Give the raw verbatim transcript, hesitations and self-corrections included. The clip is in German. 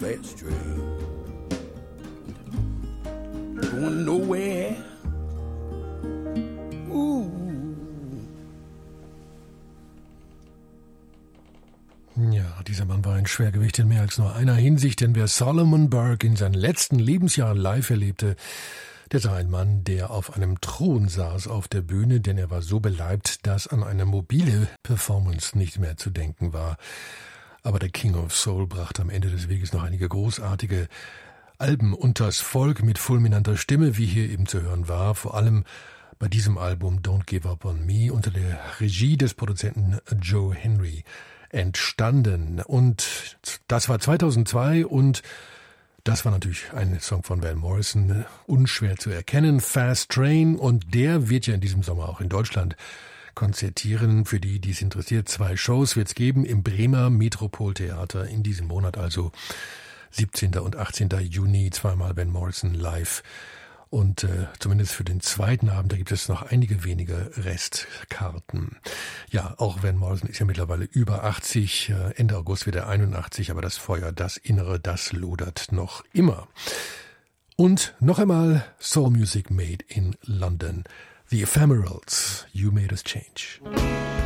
fast train, going nowhere. Ooh. Ja, dieser Mann war ein Schwergewicht in mehr als nur einer Hinsicht, denn wer Solomon Burke in seinen letzten Lebensjahren live erlebte, der sah ein Mann, der auf einem Thron saß auf der Bühne, denn er war so beleibt, dass an eine mobile Performance nicht mehr zu denken war. Aber der King of Soul brachte am Ende des Weges noch einige großartige Alben unters Volk mit fulminanter Stimme, wie hier eben zu hören war, vor allem bei diesem Album Don't Give Up on Me unter der Regie des Produzenten Joe Henry entstanden. Und das war zweitausendzwei und das war natürlich ein Song von Van Morrison, unschwer zu erkennen, Fast Train, und der wird ja in diesem Sommer auch in Deutschland konzertieren. Für die, die es interessiert, zwei Shows wird es geben im Bremer Metropoltheater in diesem Monat, also siebzehnten und achtzehnten Juni, zweimal Van Morrison live. Und äh, zumindest für den zweiten Abend, da gibt es noch einige wenige Restkarten. Ja, auch Van Morrison ist ja mittlerweile über achtzig, äh, Ende August wird er einundachtzig, aber das Feuer, das Innere, das lodert noch immer. Und noch einmal Soul Music made in London. The Ephemerals, You Made Us Change.